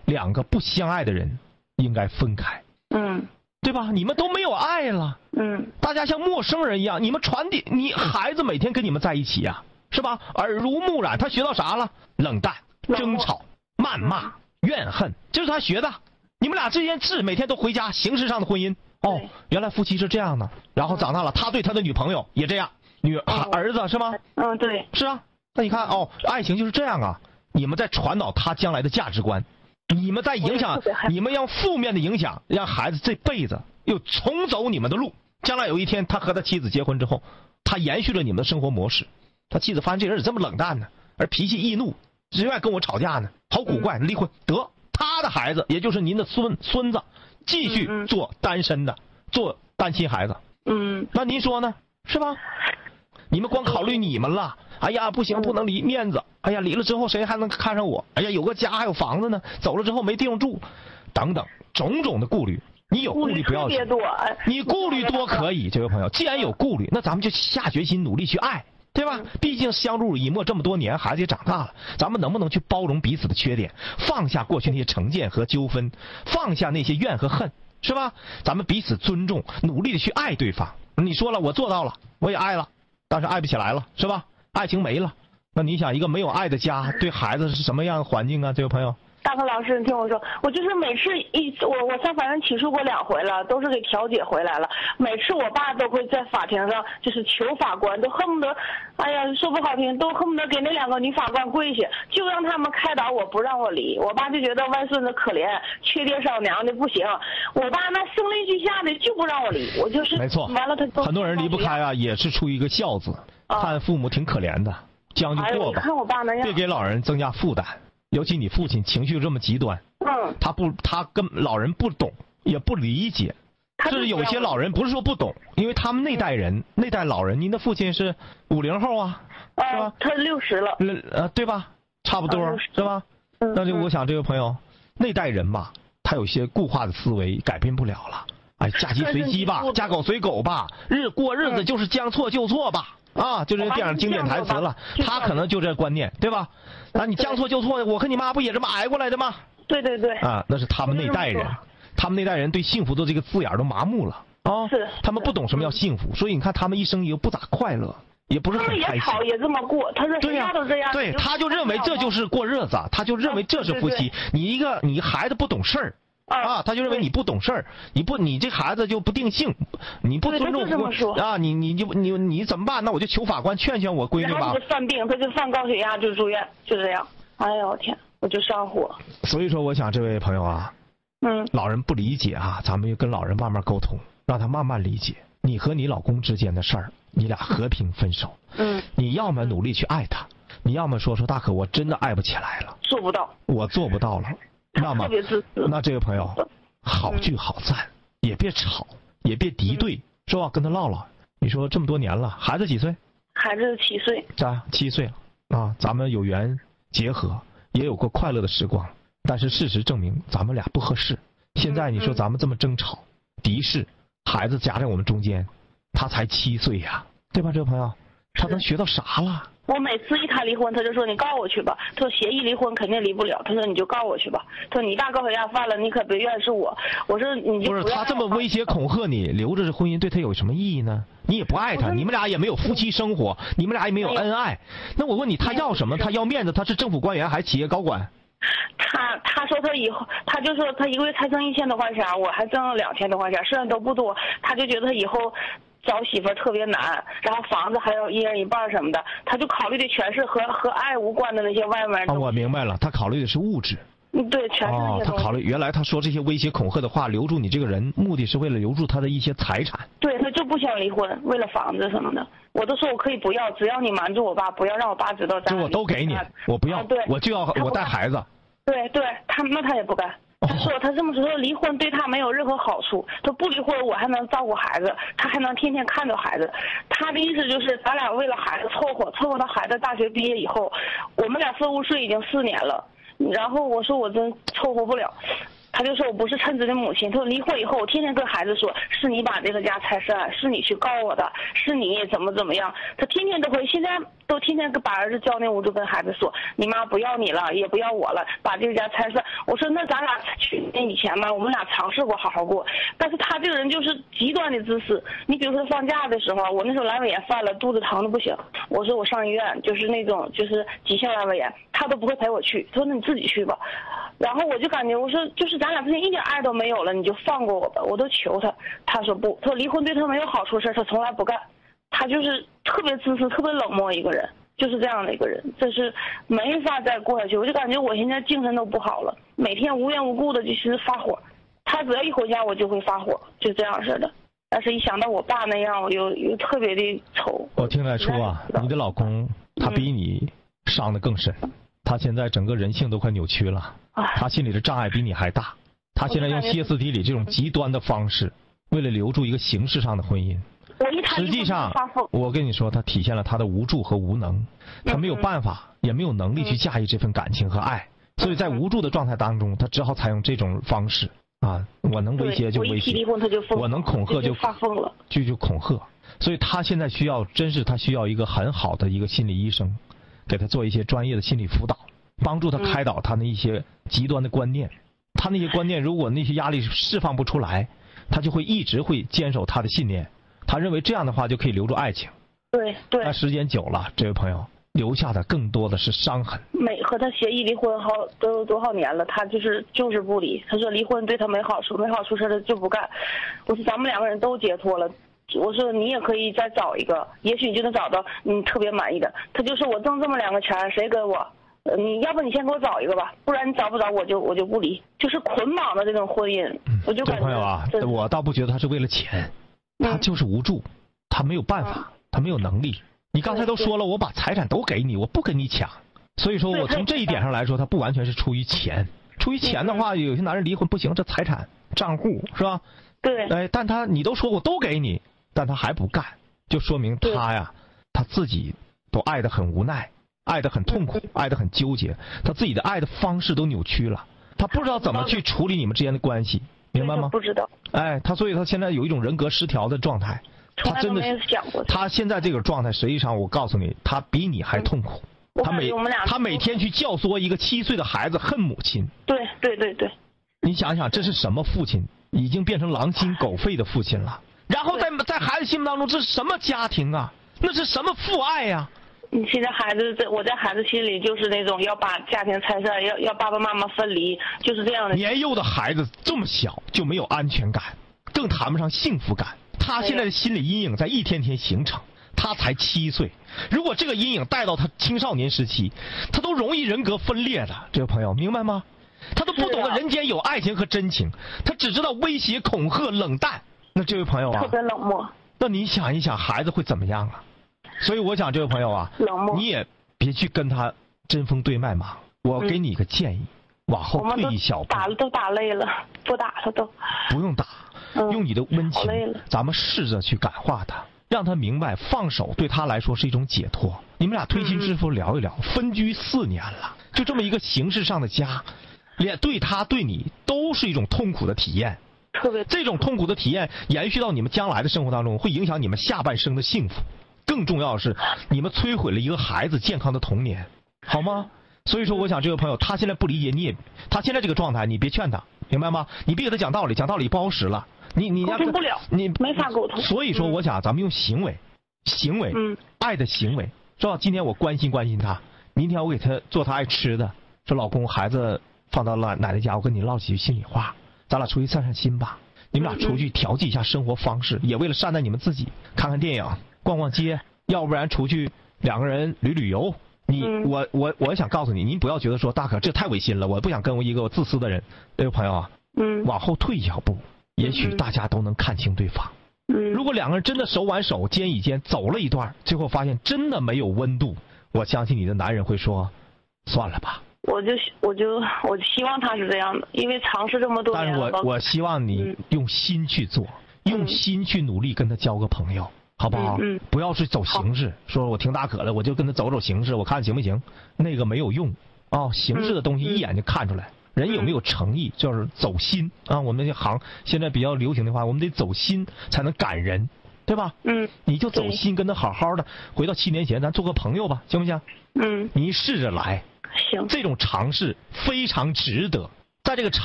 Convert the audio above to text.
两个不相爱的人应该分开。对吧？你们都没有爱了。大家像陌生人一样，你们传递，你孩子每天跟你们在一起呀，是吧？耳濡目染，他学到啥了？冷淡、争吵、谩骂、怨恨，这是他学的。你们俩之间是每天都回家，形式上的婚姻。哦，原来夫妻是这样的。然后长大了，他对他的女朋友也这样，儿子是吗？ 对。 是啊，那你看哦，爱情就是这样啊。你们在传导他将来的价值观，你们在影响，你们用负面的影响，让孩子这辈子又重走你们的路。将来有一天，他和他妻子结婚之后，他延续了你们的生活模式。他妻子发现这人怎么这么冷淡呢？而脾气易怒，只愿跟我吵架呢，好古怪，离婚得。他的孩子，也就是您的孙子，继续做单身的，做单亲孩子。那您说呢？是吧？你们光考虑你们了。哎呀，不行，不能离，面子。哎呀，离了之后谁还能看上我？哎呀，有个家还有房子呢，走了之后没地方住，等等种种的顾虑。你有顾虑不要紧，你顾虑多可以，这位朋友，既然有顾虑，那咱们就下决心努力去爱，对吧？毕竟相濡以沫这么多年，孩子也长大了，咱们能不能去包容彼此的缺点，放下过去那些成见和纠纷，放下那些怨和恨，是吧？咱们彼此尊重，努力的去爱对方。你说了，我做到了，我也爱了，但是爱不起来了，是吧？爱情没了，那你想一个没有爱的家，对孩子是什么样的环境啊？这位朋友。 大鹏老师，你听我说，我就是每次我上法院起诉过2回了，都是给调解回来了。每次我爸都会在法庭上就是求法官，都恨不得，哎呀，说不好听，都恨不得给那2个女法官跪下，就让他们开导我，不让我离。我爸就觉得外孙子可怜，缺爹少娘的不行。我爸那声泪俱下的就不让我离，我就是没错。 完了他都很多人离不开啊，也是出于一个孝子，看父母挺可怜的，将就过吧， 看我爸那样， 别给老人增加负担。尤其你父亲情绪这么极端，他跟老人不懂，也不理解。是有些老人不是说不懂，因为他们那代人、那代老人，您的父亲是50后啊，是吧？ 他60了， 对吧？差不多是吧？那就我想这位朋友，那代人吧，他有些固化的思维改变不了了。哎，嫁鸡随鸡吧，嫁狗随狗吧，过日子就是将错就错吧。就这电影经典台词了，他可能就这观念，对吧？你将错就错，我和你妈不也这么挨过来的吗？ 对。 那是他们那代人，他们那代人对幸福的这个字眼都麻木了是， 他们不懂什么叫幸福，所以你看他们一生也不咋快乐，也不是很开心。 他们也这么过，他说人家都这样， 对，他就认为这就是过日子，他就认为这是夫妻。你孩子不懂事儿。他就认为你不懂事儿，你这孩子就不定性，你不尊重你怎么办？那我就求法官劝劝我闺女吧。 他就犯病，他就犯高血压就住院，就这样。哎呀，我天，我就上火。 所以说，我想这位朋友啊，老人不理解啊，咱们就跟老人慢慢沟通，让他慢慢理解你和你老公之间的事儿，你俩和平分手。你要么努力去爱他，你要么说大可我真的爱不起来了， 做不到， 我做不到了。那么，那这位朋友，好聚好散，也别吵，也别敌对，是吧？跟他唠唠。你说这么多年了，孩子几岁？ 孩子7岁。 7岁了咱们有缘结合，也有过快乐的时光，但是事实证明咱们俩不合适。现在你说咱们这么争吵、敌视，孩子夹在我们中间，他才7岁呀，对吧？这位朋友，他能学到啥了？ 我每次一谈离婚，他就说你告我去吧。他说协议离婚肯定离不了。他说你就告我去吧。他说你大高血压犯了，你可别怨是我。我说你就不是他这么威胁恐吓你，留着这婚姻对他有什么意义呢？你也不爱他，你们俩也没有夫妻生活，你们俩也没有恩爱。那我问你，他要什么？他要面子？他是政府官员还是企业高管？ 他说他以后，他就说他一个月才挣1000多块钱，我还挣了2000多块钱，虽然都不多，他就觉得他以后找媳妇儿特别难，然后房子还有1人1半什么的，他就考虑的全是和爱无关的那些外面。 我明白了，他考虑的是物质。 对，全是那些东西。 他考虑原来他说这些威胁恐吓的话，留住你这个人，目的是为了留住他的一些财产。 对，他就不想离婚，为了房子什么的。我都说我可以不要，只要你瞒住我爸，不要让我爸知道。 这我都给你，我不要， 对， 我就要我带孩子。 对，他也不干。他说他这么说，离婚对他没有任何好处。他不离婚，我还能照顾孩子，他还能天天看着孩子。他的意思就是，咱俩为了孩子凑合到孩子大学毕业以后，我们俩分屋睡已经4年了。然后我说我真凑合不了。他就说我不是称职的母亲。他说离婚以后，我天天跟孩子说，是你把这个家拆散，是你去告我的，是你怎么样。他天天都会，现在都天天把儿子叫那屋，就跟孩子说，你妈不要你了，也不要我了，把这个家拆散。我说那咱俩前嘛，我们俩尝试过好好过，但是他这个人就是极端的自私。你比如说放假的时候，我那时候阑尾炎犯了，肚子疼的不行，我说我上医院，就是那种就是急性阑尾炎，他都不会陪我去，他说那你自己去吧。然后我就感觉我说就是咱俩之间一点爱都没有了，你就放过我吧，我都求他，他说不，他说离婚对他没有好处的事他从来不干，他就是特别自私、特别冷漠一个人。就是这样的一个人，这是没法再过下去。我就感觉我现在精神都不好了，每天无缘无故的就是发火。他只要一回家，我就会发火，就这样似的。但是一想到我爸那样，我又特别的愁。 我听来说啊，你的老公他比你伤得更深，他现在整个人性都快扭曲了，他心里的障碍比你还大。他现在用歇斯底里这种极端的方式，为了留住一个形式上的婚姻。实际上，我跟你说，他体现了他的无助和无能，他没有办法，也没有能力去驾驭这份感情和爱，所以在无助的状态当中，他只好采用这种方式啊，我能威胁就威胁，我能恐吓就发疯了， 就恐吓。所以他现在需要，真是他需要一个很好的一个心理医生，给他做一些专业的心理辅导，帮助他开导他那一些极端的观念。他那些观念，如果那些压力释放不出来，他就会一直会坚守他的信念。他认为这样的话就可以留住爱情， 对。 那时间久了，这位朋友留下的更多的是伤痕。 和他协议离婚都多少年了，他就是不离。他说离婚对他没好处，没好处事他就不干。我说咱们两个人都解脱了，我说你也可以再找一个，也许你就能找到你特别满意的。他就说我挣这么2个钱，谁跟我？你要不你先给我找一个吧，不然你找不着我就不离。就是捆绑的这种婚姻，我就感觉。 这位朋友啊，我倒不觉得他是为了钱。他就是无助，他没有办法，他没有能力。你刚才都说了，我把财产都给你，我不跟你抢。所以说我从这一点上来说，他不完全是出于钱。出于钱的话，有些男人离婚不行，这财产账户是吧？ 对。 哎，但你都说我都给你，但他还不干，就说明他呀，他自己都爱得很无奈，爱得很痛苦，爱得很纠结，他自己的爱的方式都扭曲了，他不知道怎么去处理你们之间的关系。明白吗？ 不知道。 哎，所以他现在有一种人格失调的状态。他真的是他现在这个状态，实际上我告诉你，他比你还痛苦。他每天去教唆一个7岁的孩子恨母亲。 对。 你想想，这是什么父亲？已经变成狼心狗肺的父亲了。然后在孩子心目当中，这是什么家庭啊？那是什么父爱呀？ 现在我在孩子心里就是那种要把家庭拆散，要爸爸妈妈分离，就是这样的。 年幼的孩子这么小就没有安全感，更谈不上幸福感。他现在的心理阴影在一天天形成。他才7岁，如果这个阴影带到他青少年时期，他都容易人格分裂的。这位朋友明白吗？他都不懂得人间有爱情和真情，他只知道威胁、恐吓、冷淡。那这位朋友啊， 特别冷漠。 那你想一想，孩子会怎么样啊？所以我想，这位朋友啊，你也别去跟他针锋对麦嘛。我给你一个建议，往后退一小步。 都打累了，不打他都。 不用打，用你的温情，咱们试着去感化他，让他明白放手对他来说是一种解脱。你们俩推心置腹聊一聊，分居4年了，就这么一个形式上的家，连对他对你都是一种痛苦的体验。这种痛苦的体验延续到你们将来的生活当中，会影响你们下半生的幸福。更重要的是，你们摧毁了一个孩子健康的童年，好吗？所以说，我想这位朋友他现在不理解他现在这个状态，你别劝他，明白吗？你别给他讲道理，讲道理不好使了。你沟通不了，你没法沟通。 所以说，我想咱们用行为，爱的行为，是吧？今天我关心他，明天我给他做他爱吃的，说老公，孩子放到了奶奶家，我跟你唠几句心里话，咱俩出去散散心吧。你们俩出去调剂一下生活方式，也为了善待你们自己，看看电影，逛逛街，要不然出去2个人旅游。我想告诉你，您不要觉得说大可这太违心了，我不想跟一个自私的人。这位朋友啊，往后退一小步，也许大家都能看清对方。如果2个人真的手挽手，肩与肩走了一段，最后发现真的没有温度，我相信你的男人会说，算了吧。我希望他是这样的，因为尝试这么多年了。 但是我希望你用心去做，用心去努力跟他交个朋友。好不好？不要去走形式，说我听大可了，我就跟他走形式，我看行不行？那个没有用啊，形式的东西一眼就看出来，人有没有诚意，就是走心啊。我们这行现在比较流行的话，我们得走心才能感人，对吧？你就走心，跟他好好的，回到7年前，咱做个朋友吧，行不行？你试着来， 行， 这种尝试非常值得，在这个